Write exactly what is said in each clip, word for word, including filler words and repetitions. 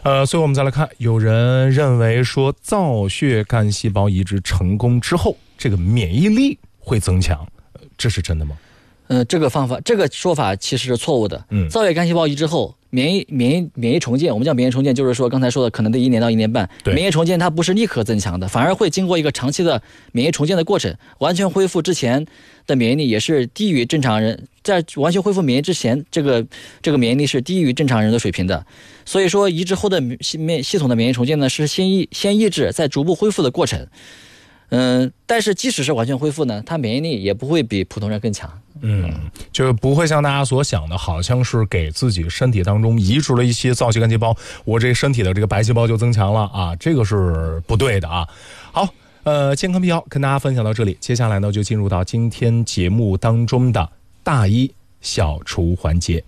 呃，最后我们再来看，有人认为说造血干细胞移植成功之后，这个免疫力会增强，这是真的吗？ 呃，这个方法，这个说法其实是错误的。 嗯， 造血干细胞移植后，免疫免疫免疫重建，我们叫免疫重建，就是说刚才说的，可能得一年到一年半。免疫重建它不是立刻增强的，反而会经过一个长期的免疫重建的过程，完全恢复之前的免疫力也是低于正常人，在完全恢复免疫之前，这个这个免疫力是低于正常人的水平的。所以说，移植后的系系统的免疫重建呢，是先抑先抑制，再逐步恢复的过程。嗯，但是即使是完全恢复呢，它免疫力也不会比普通人更强。 嗯，就不会像大家所想的，好像是给自己身体当中移植了一些造血干细胞，我这身体的这个白细胞就增强了啊，这个是不对的啊。好，呃，健康必要跟大家分享到这里，接下来呢就进入到今天节目当中的大医小厨环节。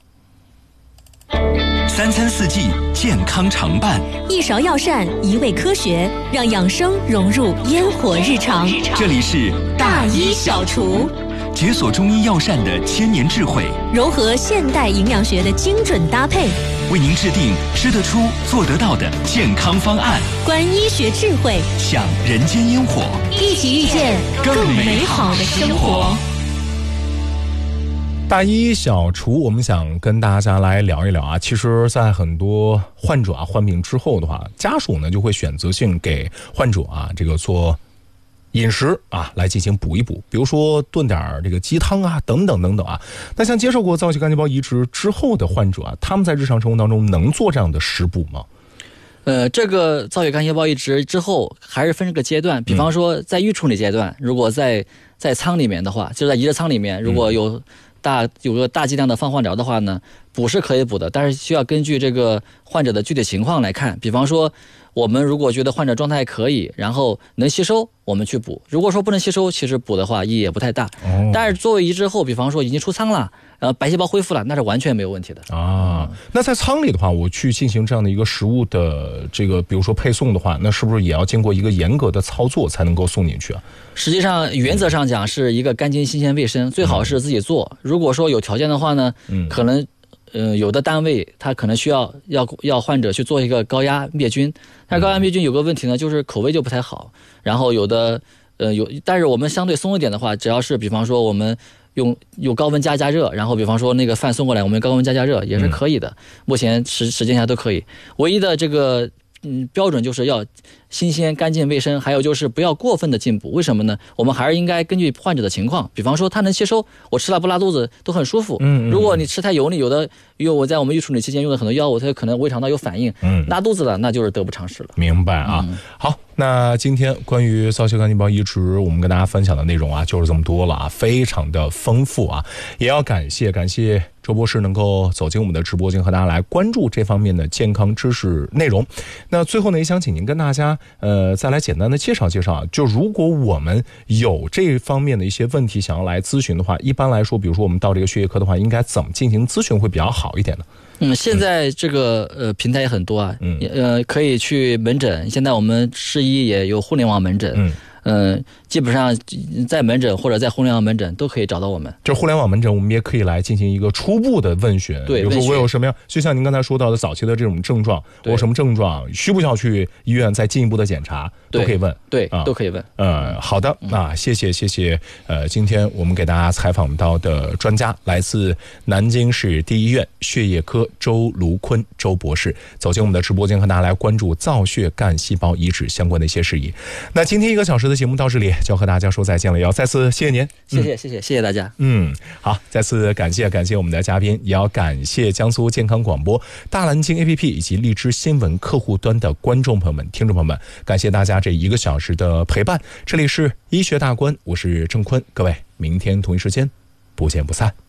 三餐四季健康常伴， 一勺药膳，一味科学，让养生融入烟火日常。 这里是大医小厨， 解锁中医药膳的千年智慧， 融合现代营养学的精准搭配， 为您制定吃得出、做得到的健康方案。 观医学智慧， 享人间烟火， 一起遇见更美好的生活。 大医小厨，我们想跟大家来聊一聊啊。其实，在很多患者啊患病之后的话，家属呢就会选择性给患者啊这个做饮食啊来进行补一补，比如说炖点这个鸡汤啊等等等等啊。那像接受过造血干细胞移植之后的患者啊，他们在日常生活当中能做这样的食补吗？ 呃，这个造血干细胞移植之后还是分这个阶段，比方说在预处理阶段，如果在在舱里面的话，就在移植舱里面，如果有大有个大剂量的放化疗的话呢，补是可以补的，但是需要根据这个患者的具体情况来看。比方说，我们如果觉得患者状态可以，然后能吸收，我们去补；如果说不能吸收，其实补的话意义也不太大。哦、但是作为移植后，比方说已经出舱了，然后白细胞恢复了，那是完全没有问题的啊。那在舱里的话，我去进行这样的一个食物的这个，比如说配送的话，那是不是也要经过一个严格的操作才能够送进去啊？ 实际上，原则上讲是一个干净、新鲜、卫生，最好是自己做。嗯、如果说有条件的话呢，嗯，可能。呃，有的单位它可能需要要要患者去做一个高压灭菌，但是高压灭菌有个问题呢，就是口味就不太好。然后有的呃有，但是我们相对松一点的话，只要是比方说我们用用高温加加热，然后比方说那个饭送过来，我们高温加加热也是可以的。目前时时间下都可以，唯一的这个嗯标准就是要新鲜、干净、卫生，还有就是不要过分的进补。为什么呢？我们还是应该根据患者的情况，比方说他能吸收，我吃了不拉肚子都很舒服。嗯，如果你吃太油腻，有的因为我在我们预处理期间用的很多药物，它可能胃肠道有反应，嗯，拉肚子了，那就是得不偿失了。 明白啊。嗯、好，那今天关于造血干细胞移植，我们跟大家分享的内容啊，就是这么多了啊，非常的丰富啊，也要感谢感谢周博士能够走进我们的直播间，和大家来关注这方面的健康知识内容。那最后呢，也想请您跟大家呃再来简单的介绍介绍啊，就如果我们有这方面的一些问题想要来咨询的话，一般来说，比如说我们到这个血液科的话，应该怎么进行咨询会比较好一点呢？ 嗯，现在这个呃平台也很多啊，嗯，呃可以去门诊，现在我们市医也有互联网门诊，嗯。嗯、呃，基本上在门诊或者在互联网门诊都可以找到我们。 就互联网门诊，我们也可以来进行一个初步的问询。对，比如说我有什么样，就像您刚才说到的早期的这种症状，我有什么症状，需不需要去医院再进一步的检查，都可以问。 对，啊、都可以问。 呃，好的，那谢谢谢谢。呃，今天我们给大家采访到的专家来自南京市第一医院血液科周卢坤周博士，走进我们的直播间，和大家来关注造血干细胞移植相关的一些事宜。那今天一个小时的节目到这里就要和大家说再见了，也要再次谢谢您。 谢谢谢谢谢谢大家。 嗯，好，再次感谢感谢我们的嘉宾，也要感谢江苏健康广播、大蓝鲸 A P P 以及荔枝新闻客户端的观众朋友们、听众朋友们，感谢大家这一个小时的陪伴。这里是医学大观，我是郑坤，各位明天同一时间不见不散。